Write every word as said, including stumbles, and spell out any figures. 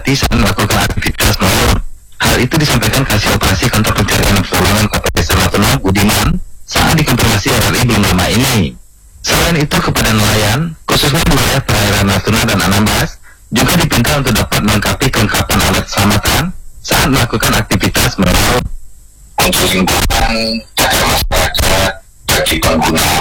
hati-hati saat melakukan aktivitas melaut. Hal itu disampaikan Kasih Operasi Kantor Pencarian dan Pertolongan K P P Selat Natuna Budiman saat dikonfirmasi R R I belum lama ini. Selain itu, kepada nelayan, khususnya di wilayah perairan Natuna dan Anambas, juga dipinta untuk dapat melengkapi kelengkapan alat selamatan saat melakukan aktivitas melaut. Untuk lingkungan agar masyarakat bagi pengguna